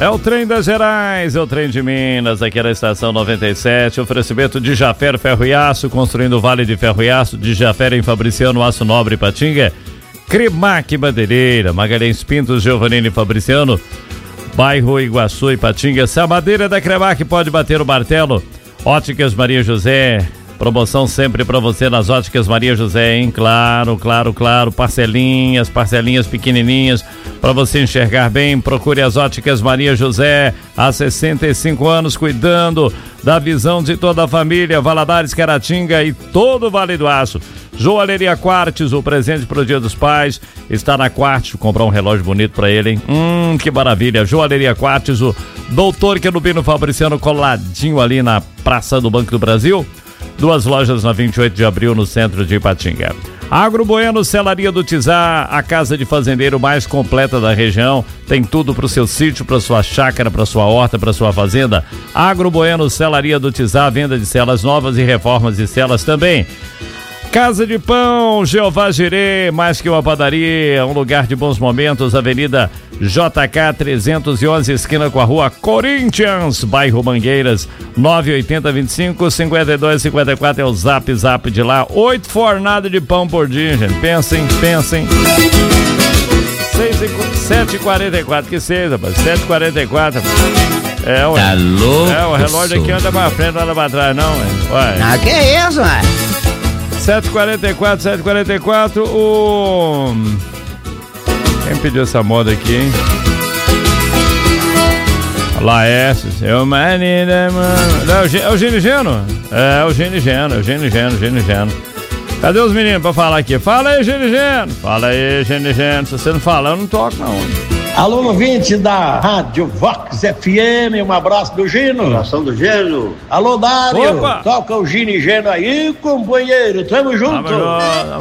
É o trem das Gerais, é o trem de Minas, aqui na estação 97, oferecimento de Jaffer Ferro e Aço, construindo o Vale de Ferro e Aço, de Jaffer em Fabriciano, Aço Nobre, Ipatinga, Cremac Madeireira, Magalhães Pintos, Giovannini Fabriciano, bairro Iguaçu, Ipatinga. Se a madeira da Cremac pode bater o martelo, Óticas Maria José, promoção sempre pra você nas Óticas Maria José, hein? Claro, parcelinhas pequenininhas pra você enxergar bem. Procure as Óticas Maria José, há 65 anos cuidando da visão de toda a família. Valadares, Caratinga e todo o Vale do Aço. Joalheria Quartz, o presente pro Dia dos Pais está na Quartz. Vou comprar um relógio bonito pra ele, hein? Que maravilha. Joalheria Quartz, o Doutor Querubino Fabriciano, coladinho ali na Praça do Banco do Brasil. 2 lojas na 28 de abril no centro de Ipatinga. Agro Bueno, Celaria do Tizá, a casa de fazendeiro mais completa da região. Tem tudo pro seu sítio, pra sua chácara, pra sua horta, pra sua fazenda. Agro Bueno, Celaria do Tizá, venda de celas novas e reformas de celas também. Casa de Pão, Jeová Jirê, mais que uma padaria, um lugar de bons momentos, Avenida JK 311, esquina com a Rua Corinthians, bairro Mangueiras, 98025-5254 é o zap de lá. 8 fornadas de pão por dia, gente. Pensem. 7h44, que seja, rapaz, 7h44. É, ué. Tá louco? É, o relógio aqui anda pra frente, não anda pra trás, não, ué. Ah, que é isso, ué? 7h44, Quem pediu essa moda aqui, hein? Laércio, seu manida, mano. É o Gene Geno? É o Gene Geno. Cadê os meninos pra falar aqui? Fala aí, Gene Geno. Se você não falar, eu não toco, não. Alô, ouvinte da Rádio Vox FM, um abraço do Gino. Abração do Geno. Alô, Dário. Opa. Toca o Gino e Geno aí, companheiro. Tamo junto.